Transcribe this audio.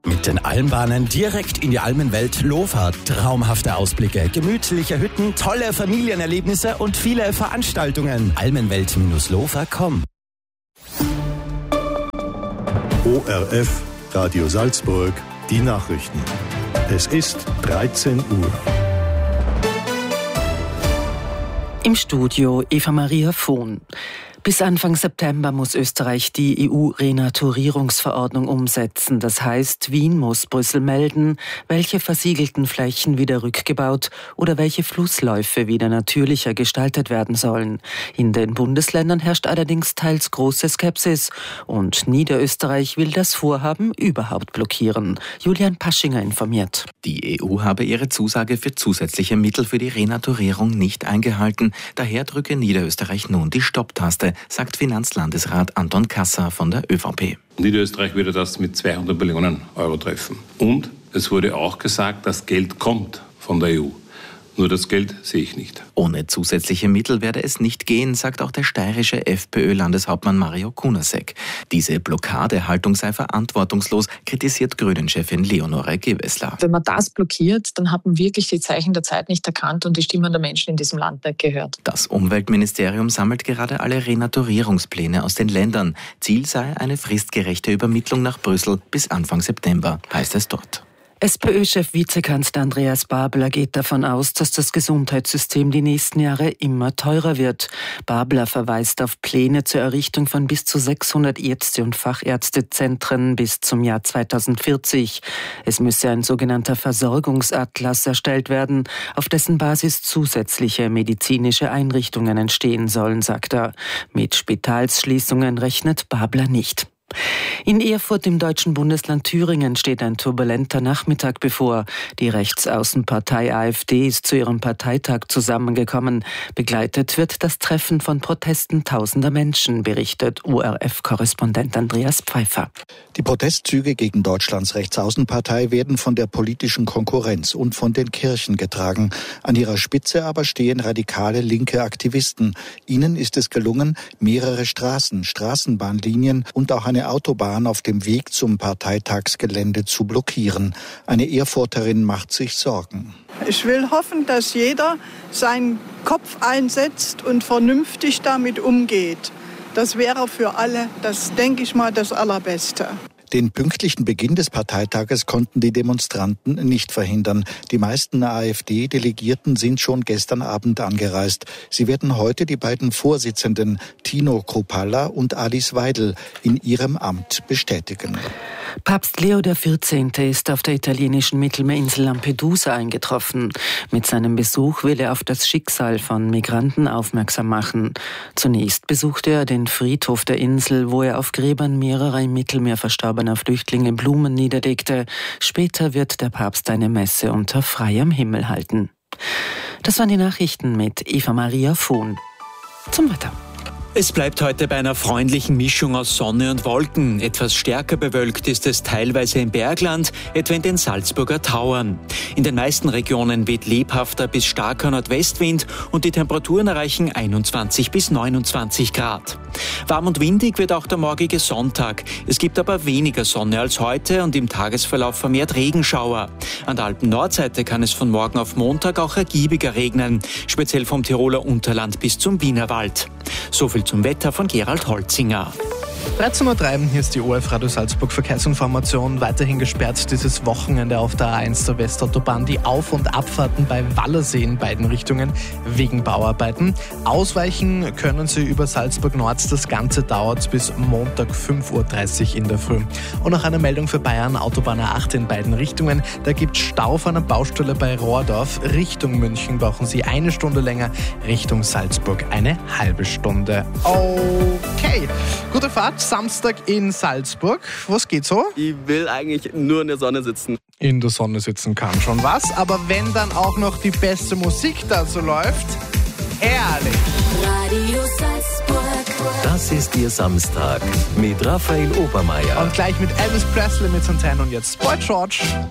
Mit den Almbahnen direkt in die Almenwelt Lofa. Traumhafte Ausblicke, gemütliche Hütten, tolle Familienerlebnisse und viele Veranstaltungen. Almenwelt-lofa.com. ORF, Radio Salzburg, die Nachrichten. Es ist 13 Uhr. Im Studio Eva-Maria Vohn. Bis Anfang September muss Österreich die EU-Renaturierungsverordnung umsetzen. Das heißt, Wien muss Brüssel melden, welche versiegelten Flächen wieder rückgebaut oder welche Flussläufe wieder natürlicher gestaltet werden sollen. In den Bundesländern herrscht allerdings teils große Skepsis und Niederösterreich will das Vorhaben überhaupt blockieren. Julian Paschinger informiert. Die EU habe ihre Zusage für zusätzliche Mittel für die Renaturierung nicht eingehalten. Daher drücke Niederösterreich nun die Stopptaste, sagt Finanzlandesrat Anton Kasser von der ÖVP. Niederösterreich würde das mit 200 Millionen Euro treffen. Und es wurde auch gesagt, das Geld kommt von der EU. Nur das Geld sehe ich nicht. Ohne zusätzliche Mittel werde es nicht gehen, sagt auch der steirische FPÖ-Landeshauptmann Mario Kunasek. Diese Blockadehaltung sei verantwortungslos, kritisiert Grünen-Chefin Leonore Gewessler. Wenn man das blockiert, dann hat man wirklich die Zeichen der Zeit nicht erkannt und die Stimmen der Menschen in diesem Land nicht gehört. Das Umweltministerium sammelt gerade alle Renaturierungspläne aus den Ländern. Ziel sei eine fristgerechte Übermittlung nach Brüssel bis Anfang September, heißt es dort. SPÖ-Chef Vizekanzler Andreas Babler geht davon aus, dass das Gesundheitssystem die nächsten Jahre immer teurer wird. Babler verweist auf Pläne zur Errichtung von bis zu 600 Ärzte- und Fachärztezentren bis zum Jahr 2040. Es müsse ein sogenannter Versorgungsatlas erstellt werden, auf dessen Basis zusätzliche medizinische Einrichtungen entstehen sollen, sagt er. Mit Spitalsschließungen rechnet Babler nicht. In Erfurt im deutschen Bundesland Thüringen steht ein turbulenter Nachmittag bevor. Die Rechtsaußenpartei AfD ist zu ihrem Parteitag zusammengekommen. Begleitet wird das Treffen von Protesten tausender Menschen, berichtet ORF-Korrespondent Andreas Pfeiffer. Die Protestzüge gegen Deutschlands Rechtsaußenpartei werden von der politischen Konkurrenz und von den Kirchen getragen. An ihrer Spitze aber stehen radikale linke Aktivisten. Ihnen ist es gelungen, mehrere Straßen, Straßenbahnlinien und auch eine Autobahn auf dem Weg zum Parteitagsgelände zu blockieren. Eine Erfurterin macht sich Sorgen. Ich will hoffen, dass jeder seinen Kopf einsetzt und vernünftig damit umgeht. Das wäre für alle, das denke ich mal, das Allerbeste. Den pünktlichen Beginn des Parteitages konnten die Demonstranten nicht verhindern. Die meisten AfD-Delegierten sind schon gestern Abend angereist. Sie werden heute die beiden Vorsitzenden Tino Kruppalla und Alice Weidel in ihrem Amt bestätigen. Papst Leo XIV. Ist auf der italienischen Mittelmeerinsel Lampedusa eingetroffen. Mit seinem Besuch will er auf das Schicksal von Migranten aufmerksam machen. Zunächst besuchte er den Friedhof der Insel, wo er auf Gräbern mehrerer im Mittelmeer verstorbener Flüchtlinge Blumen niederlegte. Später wird der Papst eine Messe unter freiem Himmel halten. Das waren die Nachrichten mit Eva-Maria Vohn. Zum Wetter. Es bleibt heute bei einer freundlichen Mischung aus Sonne und Wolken. Etwas stärker bewölkt ist es teilweise im Bergland, etwa in den Salzburger Tauern. In den meisten Regionen weht lebhafter bis starker Nordwestwind und die Temperaturen erreichen 21 bis 29 Grad. Warm und windig wird auch der morgige Sonntag. Es gibt aber weniger Sonne als heute und im Tagesverlauf vermehrt Regenschauer. An der Alpen-Nordseite kann es von morgen auf Montag auch ergiebiger regnen, speziell vom Tiroler Unterland bis zum Wienerwald. So viel zum Wetter von Gerald Holzinger. 13.03 Uhr, hier ist die ORF Radio Salzburg Verkehrsinformation. Weiterhin gesperrt dieses Wochenende auf der A1 der Westautobahn die Auf- und Abfahrten bei Wallersee in beiden Richtungen wegen Bauarbeiten. Ausweichen können Sie über Salzburg Nord. Das Ganze dauert bis Montag 5.30 Uhr in der Früh. Und noch eine Meldung für Bayern, Autobahn A8 in beiden Richtungen. Da gibt es Stau auf einer Baustelle bei Rohrdorf. Richtung München brauchen Sie 1 Stunde länger, Richtung Salzburg eine halbe Stunde. Okay, gute Fahrt. Samstag in Salzburg. Was geht so? Ich will eigentlich nur in der Sonne sitzen. In der Sonne sitzen kann schon was, aber wenn dann auch noch die beste Musik dazu läuft, herrlich. Radio Salzburg. Das ist Ihr Samstag mit Raphael Obermeier. Und gleich mit Elvis Presley mit Santana und jetzt Boy George.